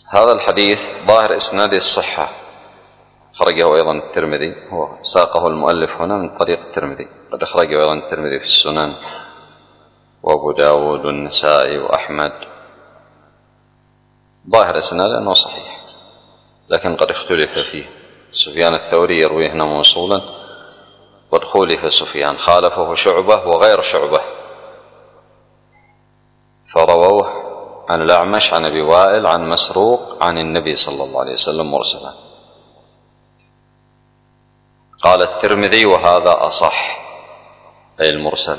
هذا الحديث ظاهر إسناده الصحة، أخرجه أيضا الترمذي، هو ساقه المؤلف هنا من طريق الترمذي، قد أخرجه أيضا الترمذي في السنن وأبو داود والنسائي وأحمد. ظاهر إسناده أنه صحيح، لكن قد اختلف فيه. سفيان الثوري يرويه هنا موصولا، قد خولف سفيان، خالفه شعبة وغير شعبة، فرووه عن الأعمش عن أبي وائل عن مسروق عن النبي صلى الله عليه وسلم مرسلا. قال الترمذي وهذا أصح، أي المرسل.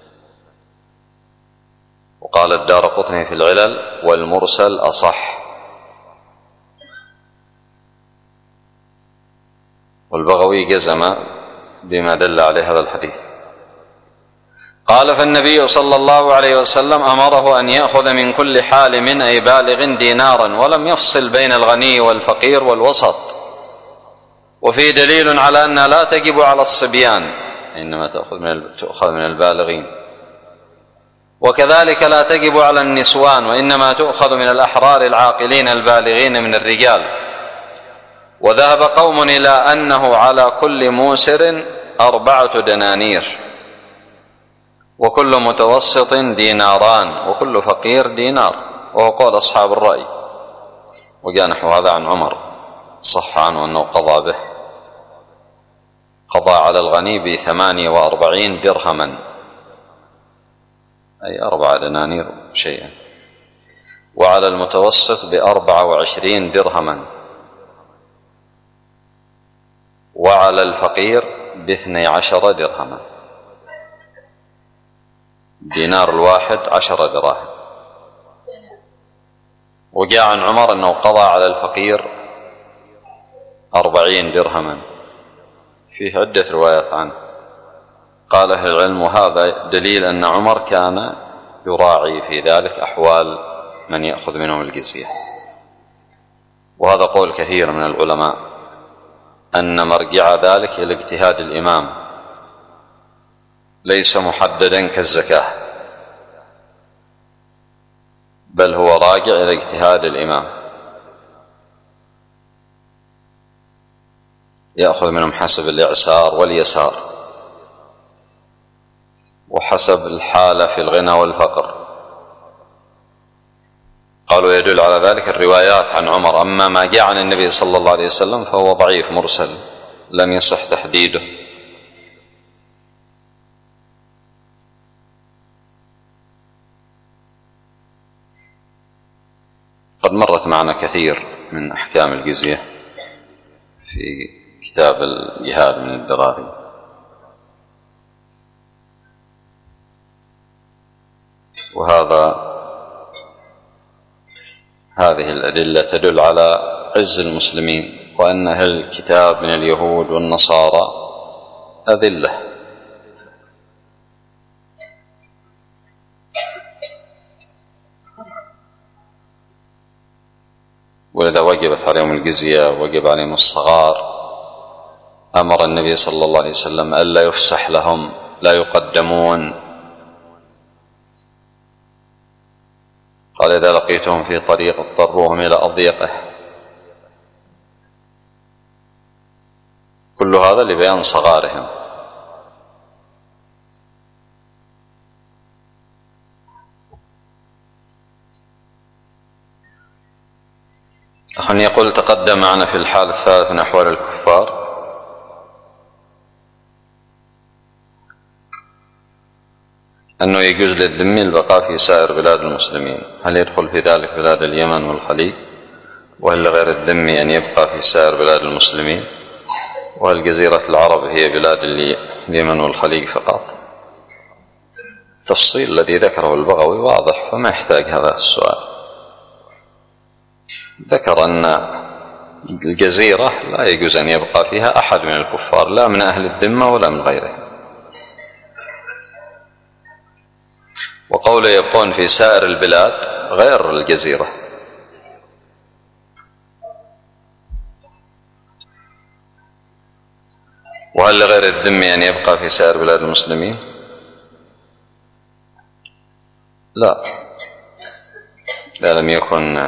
وقال الدارقطني في العلل والمرسل أصح. والبغوي جزم بما دل عليه هذا الحديث. قال فالنبي صلى الله عليه وسلم أمره أن يأخذ من كل حالم أي بالغ دينارا، ولم يفصل بين الغني والفقير والوسط. وفيه دليل على أنها لا تجب على الصبيان، إنما تؤخذ من البالغين. وكذلك لا تجب على النسوان، وإنما تؤخذ من الأحرار العاقلين البالغين من الرجال. وذهب قوم إلى أنه على كل موسر 4 دنانير، وكل متوسط ديناران، وكل فقير دينار، وهو قول أصحاب الرأي. وجاء نحو هذا عن عمر، صح عنه أنه قضى به، قضى على الغني ب48 درهما، أي 4 دنانير شيئا، وعلى المتوسط ب24 درهما، وعلى الفقير ب12 درهما. دينار الواحد 10 دراهم. وجاء عن عمر أنه قضى على الفقير 40 درهما، فيه عدة روايات عنه. قال أهل العلم وهذا دليل أن عمر كان يراعي في ذلك أحوال من يأخذ منهم الجزية. وهذا قول كثير من العلماء، أن مرجع ذلك إلى اجتهاد الإمام، ليس محددا كالزكاة، بل هو راجع إلى اجتهاد الإمام، يأخذ منهم حسب الإعسار واليسار، وحسب الحالة في الغنى والفقر. قالوا يدل على ذلك الروايات عن عمر. أما ما جاء عن النبي صلى الله عليه وسلم فهو ضعيف مرسل، لم يصح تحديده. قد مرت معنا كثير من أحكام الجزية في كتاب الجهاد من الدراهم. هذه الأدلة تدل على عز المسلمين، وأن أهل الكتاب من اليهود والنصارى أذلة. ولذا وجبت عليهم الجزية، وجب عليهم الصغار. أمر النبي صلى الله عليه وسلم ألا يفسح لهم، لا يقدمون. قال إذا لقيتهم في طريق اضطروهم إلى أضيقه. كل هذا لبيان صغارهم. أخ يقول تقدم معنا في الحال الثالث من أحوال الكفار أنه يجوز للذمي البقاء في سائر بلاد المسلمين. هل يدخل في ذلك بلاد اليمن والخليج؟ وهل لغير الذمي أن يبقى في سائر بلاد المسلمين؟ وهل جزيرة العرب هي بلاد اليمن والخليج فقط؟ التفصيل الذي ذكره البغوي واضح، فما يحتاج هذا السؤال. ذكر أن الجزيرة لا يجوز أن يبقى فيها أحد من الكفار، لا من أهل الذمة ولا من غيرهم. وقوله يبقون في سائر البلاد غير الجزيرة. وهل لغير الذمي أن يبقى في سائر بلاد المسلمين؟ لا لم يكن